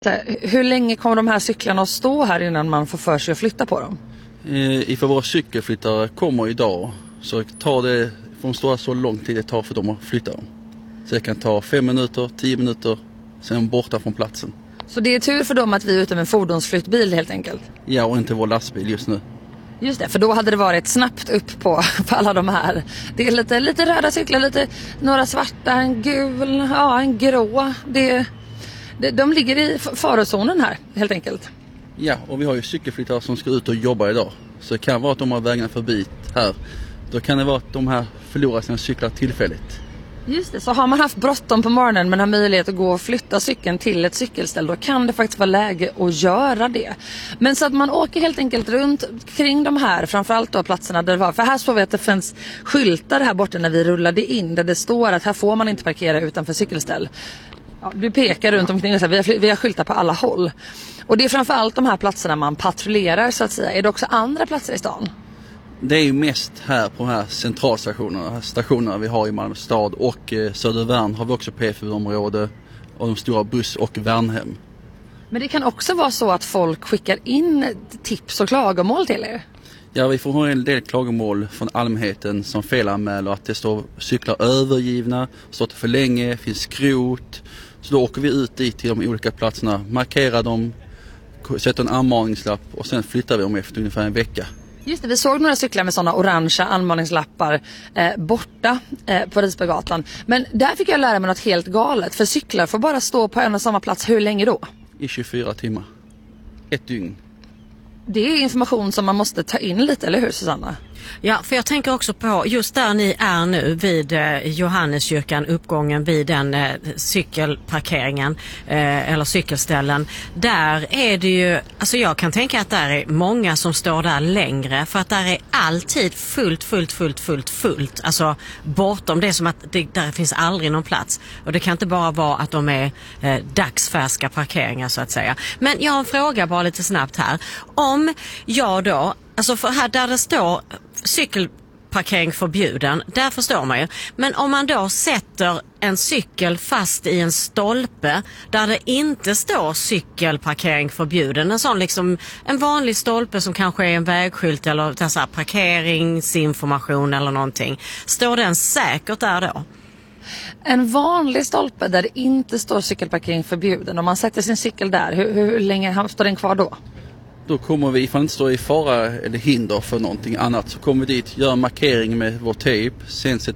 Hur länge kommer de här cyklarna att stå här innan man får för sig att flytta på dem? Ifall våra cykelflyttare kommer idag så tar det, får de stå så lång tid det tar för dem att flytta dem. Så det kan ta 5 minuter, 10 minuter, sen är de borta från platsen. Så det är tur för dem att vi är ute med en fordonsflyttbil helt enkelt? Ja, och inte vår lastbil just nu. Just det, för då hade det varit snabbt upp på alla de här. Det är lite röda cyklar, några svarta, en gul, en grå. De ligger i farozonen här helt enkelt. Ja, och vi har ju cykelflyttare som ska ut och jobba idag. Så det kan vara att de har vägarna förbi här. Då kan det vara att de här förlorar sina cyklar tillfälligt. Just det, så har man haft bråttom på morgonen men har möjlighet att gå och flytta cykeln till ett cykelställ, då kan det faktiskt vara läge att göra det. Men så att man åker helt enkelt runt kring de här, framförallt då platserna där det var. För här såg vi att det finns skyltar här borta när vi rullade in där det står att här får man inte parkera utanför cykelställ. Ja, du pekar runt omkring så här, vi har skyltar på alla håll. Och det är framförallt de här platserna man patrullerar så att säga. Är det också andra platser i stan? Det är ju mest här på de här stationerna vi har i Malmö stad, och Södervärn har vi också P4-område och de stora buss- och Värnhem. Men det kan också vara så att folk skickar in tips och klagomål till er? Ja, vi får ha en del klagomål från allmänheten som felanmäler att det står cyklar övergivna, stått för länge, finns skrot. Så då åker vi ut dit till de olika platserna, markerar dem, sätter en anmaningslapp och sen flyttar vi dem efter ungefär en vecka. Just det, vi såg några cyklar med sådana orangea anmaningslappar borta på Risberggatan. Men där fick jag lära mig något helt galet. För cyklar får bara stå på en och samma plats hur länge då? I 24 timmar. 1 dygn. Det är information som man måste ta in lite, eller hur Susanna? Ja, för jag tänker också på just där ni är nu vid Johanneskyrkan, uppgången vid den cykelparkeringen eller cykelställen. Där är det ju, alltså jag kan tänka att där är många som står där längre, för att där är alltid fullt. Alltså bortom det är som att där finns aldrig någon plats. Och det kan inte bara vara att de är dagsfärska parkeringar så att säga. Men jag har en fråga bara lite snabbt här. Om jag då, alltså för här där det står cykelparkering förbjuden, där förstår man ju. Men om man då sätter en cykel fast i en stolpe där det inte står cykelparkering förbjuden, en sån liksom en vanlig stolpe som kanske är en vägskylt eller så här parkeringsinformation eller någonting. Står den säkert där då? En vanlig stolpe där det inte står cykelparkering förbjuden, om man sätter sin cykel där, hur länge står den kvar då? Då kommer vi, ifall det inte står i fara eller hinder för någonting annat, så kommer vi dit, gör en markering med vår tejp, sen sätter